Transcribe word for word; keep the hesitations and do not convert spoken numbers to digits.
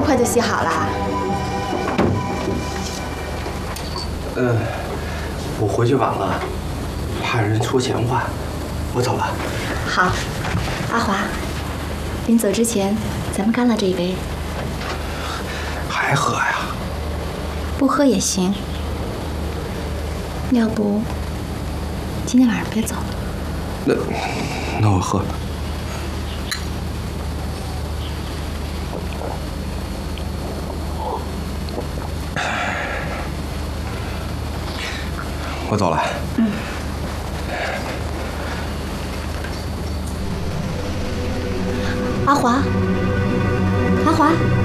快就洗好了？ 嗯，我回去晚了，怕人说闲话，我走了。 好，阿华，临走之前，咱们干了这一杯。 还喝呀？ 不喝也行。要不，今天晚上别走。 那，那我喝。我走了。嗯。 阿华，阿华。